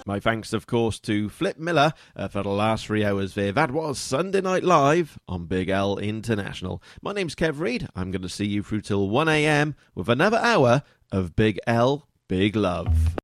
My thanks, of course, to Flip Miller for the last 3 hours there. That was Sunday Night Live on Big L International. My name's Kev Reid. I'm going to see you through till 1 a.m. with another hour of Big L, Big Love.